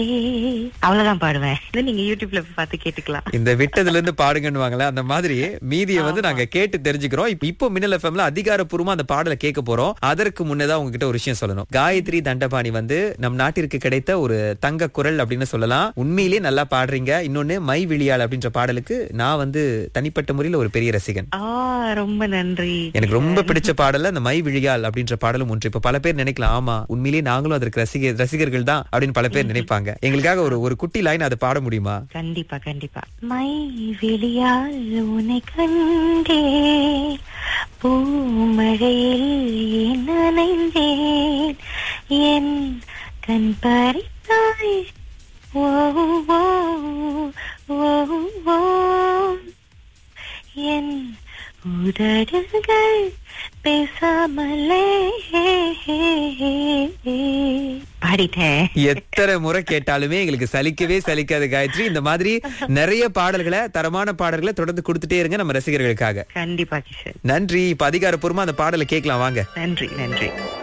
அவ்வளவுதான் பாடுவேன். இதை நீங்க யூடியூப்ல பார்த்து கேட்டுக்கலாம். இந்த விட்டதுல இருந்து பாடுங்கன்னு அந்த மாதிரி மீதியை நாங்க கேட்டு தெரிஞ்சுக்கிறோம். இப்போ மின்னல் எஃப்எம்ல அதிகாரப்பூர்வமா அந்த பாடலை கேட்க போறோம். அதற்கு முன்னதான் உங்ககிட்ட ஒரு விஷயம் சொல்லணும். காயத்ரி தண்டபாணி நம் நாட்டிற்கு கிடைத்த ஒரு தங்க குரல் அப்படின்னு சொல்லலாம். உண்மையிலேயே நல்லா பாடுறீங்க. இன்னொன்னு மை விழியாள் அப்படின்ற பாடலுக்கு நான் தனிப்பட்ட முறையில ஒரு பெரிய ரசிகன். ரொம்ப நன்றி. எனக்கு ரொம்ப பிடிச்ச பாடல அந்த மை விழியாள் அப்படின்ற பாடலும் ஒன்று. இப்ப பல பேர் நினைக்கலாம், ஆமா உண்மையிலேயே நாங்களும் அதற்கு ரசிகர்கள் தான் அப்படின்னு பல பேர் நினைப்பாங்க. எங்களுக்காக ஒரு குட்டி லைன் அதை பாட முடியுமா? கண்டிப்பா கண்டிப்பா. மை விழியால் உன்னை கண்டே பூமழையில் நனைந்தேன் என் கண் பறித்தாய் ஓ ஓ ஓ ஓ என் உதடுகள் பேசாமலே பாடிட்டேன். எத்தனை முறை கேட்டாலுமே எங்களுக்கு சலிக்கவே சலிக்காது காயத்ரி. இந்த மாதிரி நிறைய பாடல்களை, தரமான பாடல்களை தொடர்ந்து கொடுத்துட்டே இருங்க நம்ம ரசிகர்களுக்காக. கண்டிப்பா கிஷன். நன்றி. இப்ப அதிகாரப்பூர்வமா அந்த பாடலை கேட்கலாம் வாங்க. நன்றி நன்றி.